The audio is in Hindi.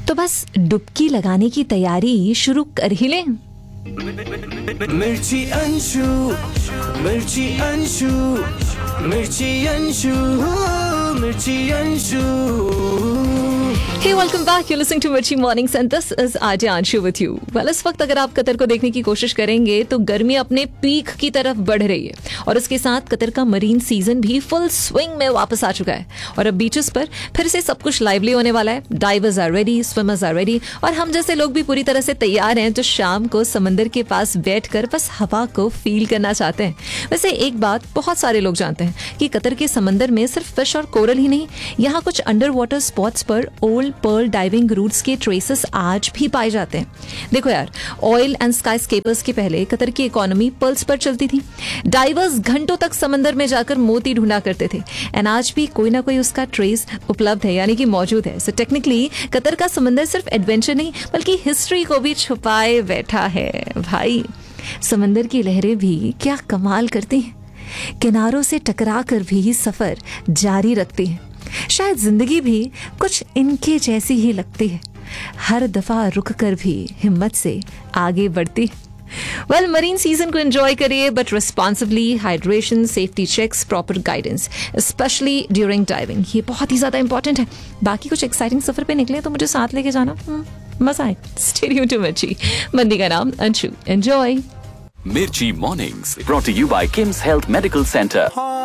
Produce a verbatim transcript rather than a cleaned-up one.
तो बस डुबकी लगाने की तैयारी शुरू कर ही लें। मिर्ची अंशु, मिर्ची अंशु, मिर्ची अंशु, मिर्ची Anshu. Hey, welcome back. You're listening to Mirchi Mornings and this is R J Anshu with you. Well, इस वक्त अगर आप कतर को देखने की कोशिश करेंगे तो गर्मी अपने पीक की तरफ बढ़ रही है और इसके साथ कतर का मरीन सीजन भी फुल स्विंग में वापस आ चुका है और अब बीचेस पर फिर से सब कुछ लाइवली होने वाला है। Diverse are ready, swimmers are ready और हम जैसे लोग भी पूरी तरह से तैयार हैं जो शाम को समंदर के पास बैठकर बस हवा को फील करना चाहते हैं। वैसे एक बात बहुत सारे लोग जानते हैं कि कतर के समंदर में सिर्फ फिश और कोरल ही नहीं, यहाँ कुछ अंडर वाटर स्पॉट्स पर ओल्ड पर्ल डाइविंग रूट्स के ट्रेसेस आज भी पाए जाते हैं। देखो यार, ऑयल एंड स्काई स्केपर्स के पहले कतर की इकोनॉमी पर्ल्स पर चलती थी। डाइवर्स घंटों तक समंदर में जाकर मोती ढूंढा करते थे एंड आज भी कोई ना कोई उसका ट्रेस उपलब्ध है, यानी कि मौजूद है। सो टेक्निकली कतर का समंदर सिर्फ एडवेंचर नहीं बल्कि हिस्ट्री को भी छुपाए बैठा है। भाई, समंदर की लहरें भी क्या कमाल करती हैं, किनारों से टकरा कर भी सफर जारी रखती है। शायद जिंदगी भी कुछ इनके जैसी ही लगती है, हर दफा रुक कर भी हिम्मत से आगे बढ़ती है। वेल, मरीन सीजन को एंजॉय करिए but responsibly. Hydration, safety checks, proper guidance specially during diving, ये बहुत ही ज्यादा इंपॉर्टेंट है। बाकी कुछ एक्साइटिंग सफर पे निकले तो मुझे साथ लेके जाना, मजा आए। स्टे ट्यून्ड टू मिर्ची। मंदी का नाम Anshu. Enjoy Mirchi Mornings, brought to you by Kim's Health Medical Center.